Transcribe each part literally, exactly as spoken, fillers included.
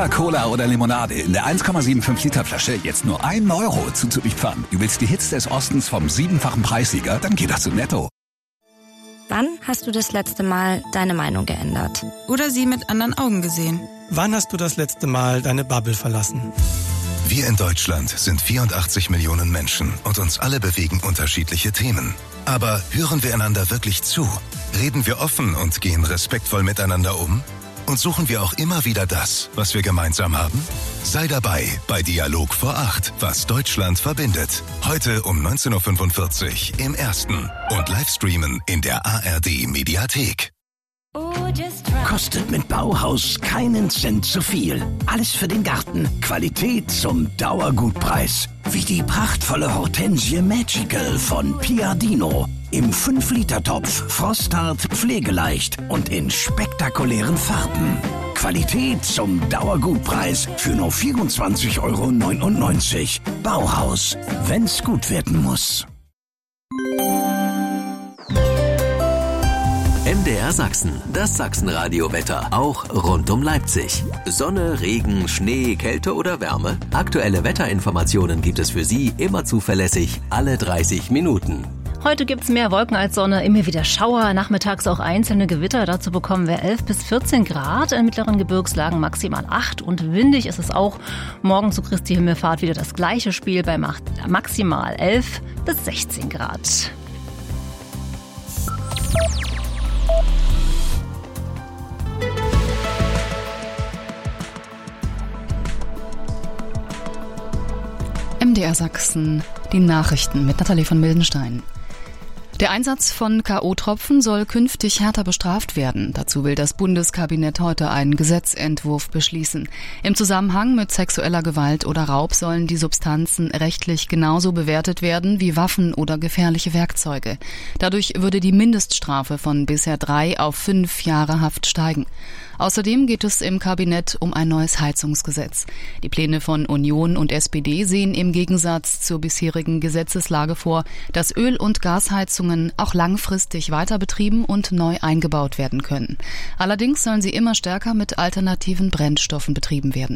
Fanta, Cola oder Limonade in der eins Komma fünfundsiebzig Liter Flasche jetzt nur ein Euro zuzuliefern. Du willst die Hits des Ostens vom siebenfachen Preissieger? Dann geh doch zu Netto. Wann hast du das letzte Mal deine Meinung geändert? Oder sie mit anderen Augen gesehen? Wann hast du das letzte Mal deine Bubble verlassen? Wir in Deutschland sind vierundachtzig Millionen Menschen und uns alle bewegen unterschiedliche Themen. Aber hören wir einander wirklich zu? Reden wir offen und gehen respektvoll miteinander um? Und suchen wir auch immer wieder das, was wir gemeinsam haben? Sei dabei bei Dialog vor acht, was Deutschland verbindet. Heute um neunzehn Uhr fünfundvierzig im Ersten und Livestreamen in der A R D-Mediathek. Kostet mit Bauhaus keinen Cent zu viel. Alles für den Garten. Qualität zum Dauergutpreis. Wie die prachtvolle Hortensie Magical von Piadino. Im fünf Liter Topf, frosthart, pflegeleicht und in spektakulären Farben. Qualität zum Dauergutpreis für nur vierundzwanzig Euro neunundneunzig. Bauhaus, wenn's gut werden muss. M D R Sachsen, das Sachsenradio-Wetter, auch rund um Leipzig. Sonne, Regen, Schnee, Kälte oder Wärme? Aktuelle Wetterinformationen gibt es für Sie immer zuverlässig, alle dreißig Minuten. Heute gibt's mehr Wolken als Sonne, immer wieder Schauer, nachmittags auch einzelne Gewitter. Dazu bekommen wir elf bis vierzehn Grad, in mittleren Gebirgslagen maximal acht und windig ist es auch. Morgen zu Christi Himmelfahrt wieder das gleiche Spiel bei maximal elf bis sechzehn Grad. M D R Sachsen, die Nachrichten mit Nathalie von Mildenstein. Der Einsatz von K O-Tropfen soll künftig härter bestraft werden. Dazu will das Bundeskabinett heute einen Gesetzentwurf beschließen. Im Zusammenhang mit sexueller Gewalt oder Raub sollen die Substanzen rechtlich genauso bewertet werden wie Waffen oder gefährliche Werkzeuge. Dadurch würde die Mindeststrafe von bisher drei auf fünf Jahre Haft steigen. Außerdem geht es im Kabinett um ein neues Heizungsgesetz. Die Pläne von Union und S P D sehen im Gegensatz zur bisherigen Gesetzeslage vor, dass Öl- und Gasheizungen auch langfristig weiter betrieben und neu eingebaut werden können. Allerdings sollen sie immer stärker mit alternativen Brennstoffen betrieben werden.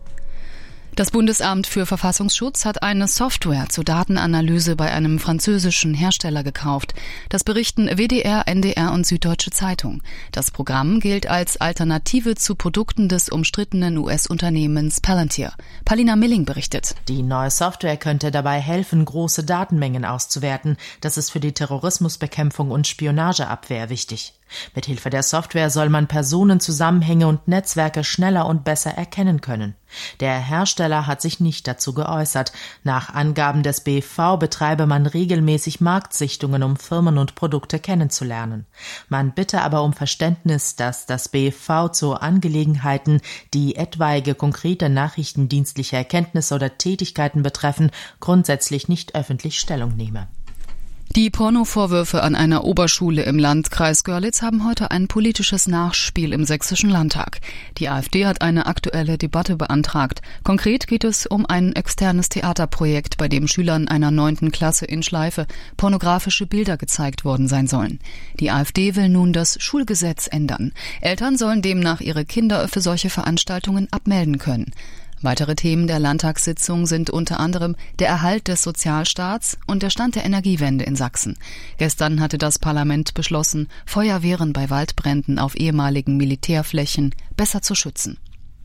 Das Bundesamt für Verfassungsschutz hat eine Software zur Datenanalyse bei einem französischen Hersteller gekauft. Das berichten W D R, N D R und Süddeutsche Zeitung. Das Programm gilt als Alternative zu Produkten des umstrittenen U S-Unternehmens Palantir. Palina Milling berichtet. Die neue Software könnte dabei helfen, große Datenmengen auszuwerten. Das ist für die Terrorismusbekämpfung und Spionageabwehr wichtig. Mithilfe der Software soll man Personenzusammenhänge und Netzwerke schneller und besser erkennen können. Der Hersteller hat sich nicht dazu geäußert. Nach Angaben des B V betreibe man regelmäßig Marktsichtungen, um Firmen und Produkte kennenzulernen. Man bitte aber um Verständnis, dass das B V zu Angelegenheiten, die etwaige konkrete nachrichtendienstliche Erkenntnisse oder Tätigkeiten betreffen, grundsätzlich nicht öffentlich Stellung nehme. Die Pornovorwürfe an einer Oberschule im Landkreis Görlitz haben heute ein politisches Nachspiel im Sächsischen Landtag. Die AfD hat eine aktuelle Debatte beantragt. Konkret geht es um ein externes Theaterprojekt, bei dem Schülern einer neunten Klasse in Schleife pornografische Bilder gezeigt worden sein sollen. Die AfD will nun das Schulgesetz ändern. Eltern sollen demnach ihre Kinder für solche Veranstaltungen abmelden können. Weitere Themen der Landtagssitzung sind unter anderem der Erhalt des Sozialstaats und der Stand der Energiewende in Sachsen. Gestern hatte das Parlament beschlossen, Feuerwehren bei Waldbränden auf ehemaligen Militärflächen besser zu schützen.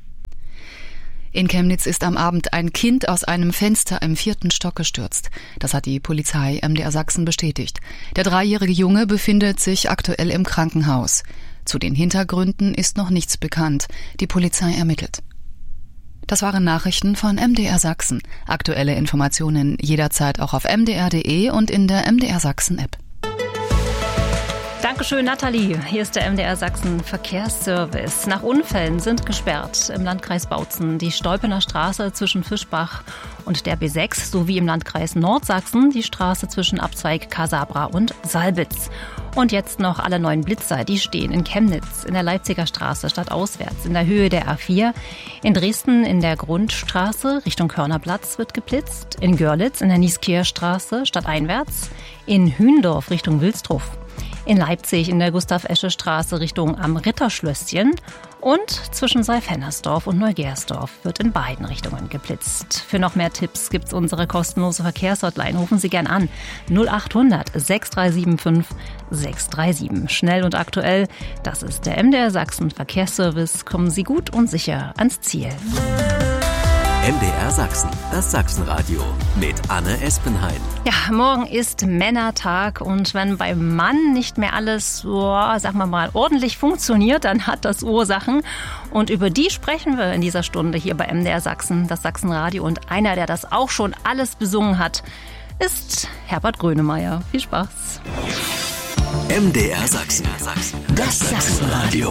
In Chemnitz ist am Abend ein Kind aus einem Fenster im vierten Stock gestürzt. Das hat die Polizei M D R Sachsen bestätigt. Der dreijährige Junge befindet sich aktuell im Krankenhaus. Zu den Hintergründen ist noch nichts bekannt. Die Polizei ermittelt. Das waren Nachrichten von M D R Sachsen. Aktuelle Informationen jederzeit auch auf m d r punkt d e und in der M D R Sachsen App. Dankeschön, Nathalie. Hier ist der M D R Sachsen Verkehrsservice. Nach Unfällen sind gesperrt im Landkreis Bautzen die Stolpener Straße zwischen Fischbach und der B sechs sowie im Landkreis Nordsachsen die Straße zwischen Abzweig Casabra und Salbitz. Und jetzt noch alle neuen Blitzer, die stehen in Chemnitz, in der Leipziger Straße stadtauswärts, in der Höhe der A vier. In Dresden in der Grundstraße Richtung Körnerplatz wird geblitzt. In Görlitz in der Nieskirchstraße stadteinwärts. In Hündorf Richtung Wilsdruff. In Leipzig in der Gustav-Esche-Straße Richtung am Ritterschlösschen Und zwischen Saalfendersdorf und Neugersdorf wird in beiden Richtungen geblitzt. Für noch mehr Tipps gibt's unsere kostenlose Verkehrshotline. Rufen Sie gern an. null acht hundert sechs drei sieben fünf sechs drei sieben. Schnell und aktuell, das ist der M D R Sachsen Verkehrsservice. Kommen Sie gut und sicher ans Ziel. M D R Sachsen, das Sachsenradio mit Anne Espenhain. Ja, morgen ist Männertag und wenn beim Mann nicht mehr alles so, sagen wir mal, ordentlich funktioniert, dann hat das Ursachen. Und über die sprechen wir in dieser Stunde hier bei M D R Sachsen, das Sachsenradio. Und einer, der das auch schon alles besungen hat, ist Herbert Grönemeyer. Viel Spaß. M D R Sachsen, das Sachsenradio.